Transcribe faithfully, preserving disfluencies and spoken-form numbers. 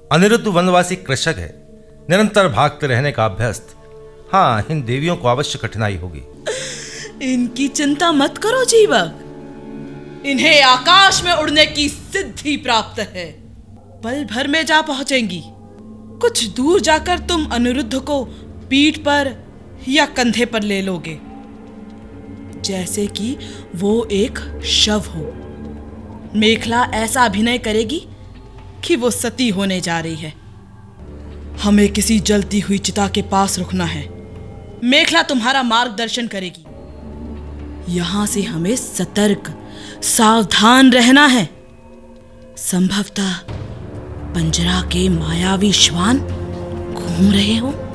अनिरुद्ध वनवासी कृषक है, निरंतर भागते रहने का अभ्यस्त। हाँ, इन देवियों को अवश्य कठिनाई होगी। इनकी चिंता मत करो जीवक, इन्हें आकाश में उड़ने की सिद्धि प्राप्त है, पल भर में जा पहुंचेंगी। कुछ दूर जाकर तुम अनिरुद्ध को पीठ पर या कंधे पर ले लोगे, जैसे कि वो एक शव हो। मेखला ऐसा अभिनय करेगी कि वो सती होने जा रही है। हमें किसी जलती हुई चिता के पास रुकना है। मेखला तुम्हारा मार्गदर्शन करेगी। यहां से हमें सतर्क सावधान रहना है। संभवतः पंजरा के मायावी श्वान घूम रहे हो।